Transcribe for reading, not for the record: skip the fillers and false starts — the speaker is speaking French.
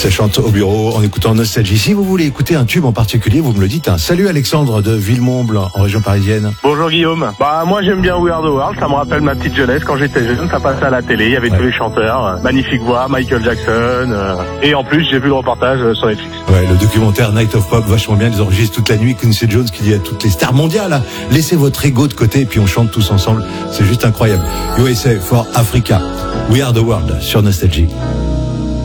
Ça chante au bureau en écoutant Nostalgie. Si vous voulez écouter un tube en particulier, vous me le dites. Salut Alexandre de Villemomble, en région parisienne. Bonjour Guillaume. Moi j'aime bien We Are the World, ça me rappelle ma petite jeunesse quand j'étais jeune, ça passait à la télé, il y avait tous les chanteurs, magnifique voix, Michael Jackson, et en plus j'ai vu le reportage sur Netflix. Ouais, le documentaire Night of Pop, vachement bien, ils enregistrent toute la nuit. Quincy Jones qui dit à toutes les stars mondiales, laissez votre ego de côté et puis on chante tous ensemble. C'est juste incroyable. USA for Africa, We Are the World sur Nostalgie.